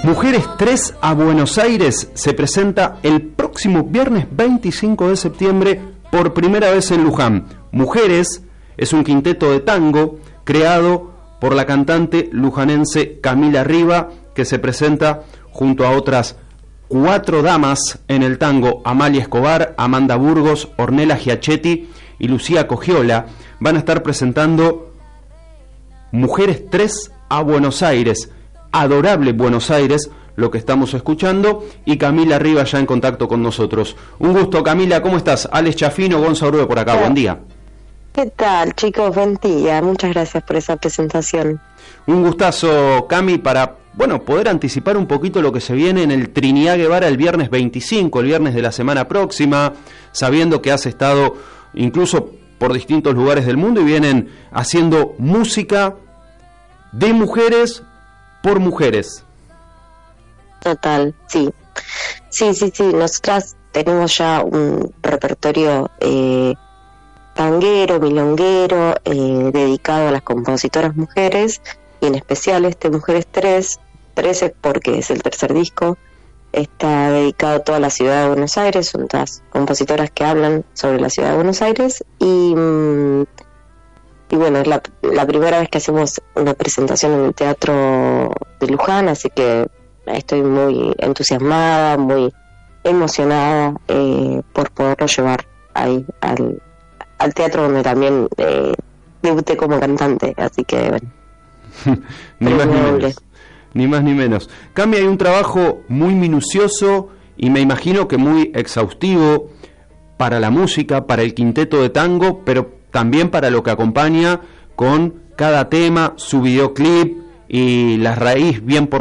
Mujeres 3 a Buenos Aires se presenta el próximo viernes 25 de septiembre por primera vez en Luján. Mujeres es un quinteto de tango creado por la cantante lujanense Camila Riva, que se presenta junto a otras 4 damas en el tango: Amalia Escobar, Amanda Burgos, Ornella Giachetti y Lucía Cogiola. Van a estar presentando Mujeres 3 a Buenos Aires. Adorable Buenos Aires, lo que estamos escuchando, y Camila Riva ya en contacto con nosotros. Un gusto, Camila, ¿cómo estás? Alex Chafino, Gonzalo Urbe por acá, buen día. ¿Qué tal, chicos? Buen día, muchas gracias por esa presentación. Un gustazo, Cami, para poder anticipar un poquito lo que se viene en el Trinidad Guevara el viernes 25, el viernes de la semana próxima, sabiendo que has estado incluso por distintos lugares del mundo y vienen haciendo música de mujeres por mujeres. Total, sí. Sí. Nosotras tenemos ya un repertorio tanguero, milonguero, dedicado a las compositoras mujeres, y en especial Mujeres 13 porque es el tercer disco. Está dedicado a toda la ciudad de Buenos Aires, son todas compositoras que hablan sobre la ciudad de Buenos Aires, y bueno, es la primera vez que hacemos una presentación en el Teatro de Luján, así que estoy muy entusiasmada, muy emocionada por poderlo llevar ahí al teatro donde también debuté como cantante, así que bueno. Ni más ni menos. Ni más ni menos. Cami, hay un trabajo muy minucioso y me imagino que muy exhaustivo para la música, para el quinteto de tango, pero también para lo que acompaña con cada tema, su videoclip y la raíz bien por